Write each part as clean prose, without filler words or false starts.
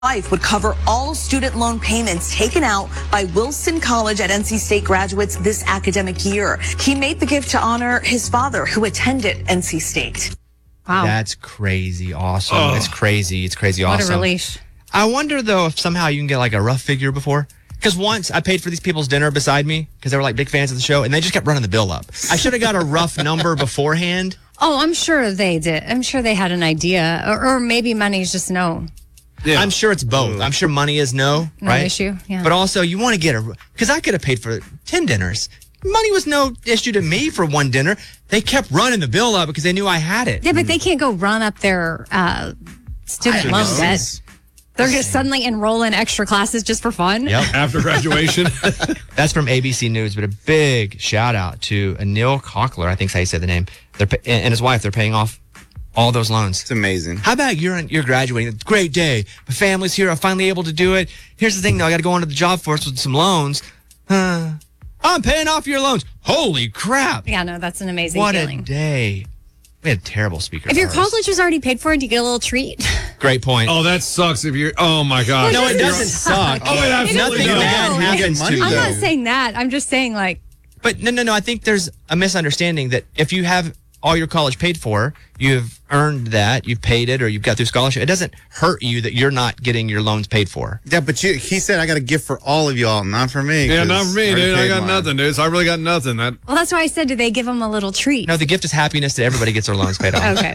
Life would cover all student loan payments taken out by Wilson College at NC State graduates this academic year. He made the gift to honor his father, who attended NC State. Wow. That's crazy awesome. Oh. It's crazy awesome. What a relief. I wonder, though, if somehow you can get like a rough figure before. Because once I paid for these people's dinner beside me because they were like big fans of the show, and they just kept running the bill up. I should have got a rough number beforehand. Oh, I'm sure they did. I'm sure they had an idea. Or maybe money's just no. Yeah. I'm sure it's both. I'm sure money is no right? issue. Yeah. But also, you want to get because I could have paid for 10 dinners. Money was no issue to me for one dinner. They kept running the bill up because they knew I had it. Yeah, but they can't go run up their student loan debt. They're going to suddenly enroll in extra classes just for fun. Yep. After graduation. That's from ABC News, but a big shout out to Anil Cockler, I think is how you say the name, and his wife. They're paying off all those loans. It's amazing. How about you're graduating? It's a great day. My family's here. I'm finally able to do it. Here's the thing, though. I got to go onto the job force with some loans. I'm paying off your loans. Holy crap. Yeah, no, that's an amazing what feeling. What a day. We had terrible speakers. If your college was already paid for, do you get a little treat? Great point. Oh, that sucks if you're, oh my God. No, it doesn't suck. Oh, it absolutely Nothing does. bad happens to you. I'm not saying that. I'm just saying like. But no. I think there's a misunderstanding that if you have all your college paid for, you've earned that, you've paid it, or you've got through scholarship. It doesn't hurt you that you're not getting your loans paid for. Yeah, but he said I got a gift for all of y'all, not for me. Yeah, not for me, dude. I got nothing, dude. So I really got nothing. Well, that's why I said, do they give them a little treat? No, the gift is happiness that everybody gets their loans paid off. Okay.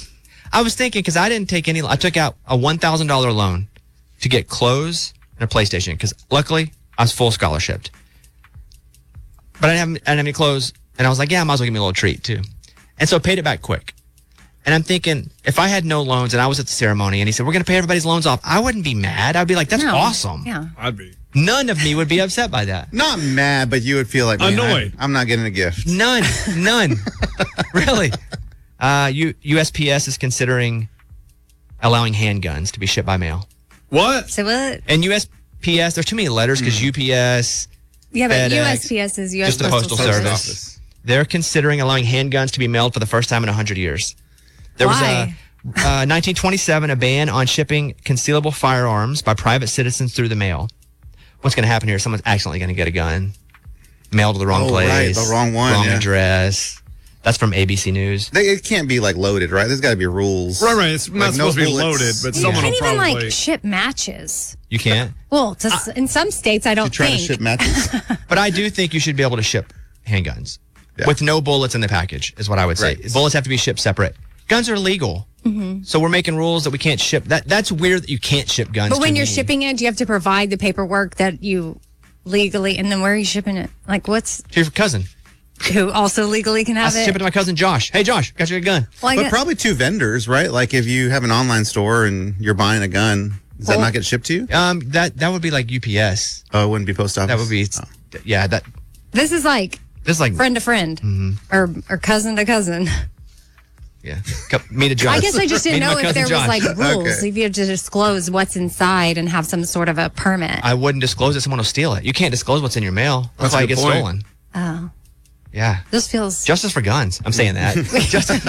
I was thinking, because I didn't take any, I took out a $1,000 loan to get clothes and a PlayStation, because luckily I was full scholarshiped. But I didn't have any clothes, and I was like, yeah, I might as well give me a little treat too. And so I paid it back quick. And I'm thinking, if I had no loans and I was at the ceremony and he said, we're going to pay everybody's loans off, I wouldn't be mad. I'd be like, that's awesome. Yeah. I'd be. None of me would be upset by that. Not mad, but you would feel like, man, annoyed. I'm not getting a gift. None. Really. USPS is considering allowing handguns to be shipped by mail. What? So what? And USPS, there's too many letters because UPS. Yeah, but FedEx, USPS is U.S. just the Postal Service. They're considering allowing handguns to be mailed for the first time in 100 years. There was a 1927, a ban on shipping concealable firearms by private citizens through the mail. What's going to happen here? Someone's accidentally going to get a gun, mailed to the wrong place. Right, the wrong one. Wrong address. That's from ABC News. It can't be like loaded, right? There's got to be rules. Right. It's not supposed to be loaded, but someone will You probably. can't even like ship matches. You can't? Well, in some states, I don't You try think. to ship matches? But I do think you should be able to ship handguns with no bullets in the package, is what I would say. Right. Bullets have to be shipped separate. Guns are legal. Mm-hmm. So we're making rules that we can't ship. That's weird that you can't ship guns. But when you're shipping it, do you have to provide the paperwork that you legally, and then where are you shipping it? Like what's... To your cousin. Who also legally can have I ship it to my cousin Josh. Hey, Josh, got you a gun. Well, But probably two vendors, right? Like if you have an online store and you're buying a gun, does that not get shipped to you? That would be like UPS. Oh, it wouldn't be post office? That would be, yeah. This is like friend to friend or cousin to cousin. Yeah. Me to Josh. I guess I just didn't know if there was like rules. Okay. If you had to disclose what's inside and have some sort of a permit. I wouldn't disclose it. Someone will steal it. You can't disclose what's in your mail. That's why it gets stolen. Oh. Yeah. This feels... Justice for guns. I'm saying that. Justice.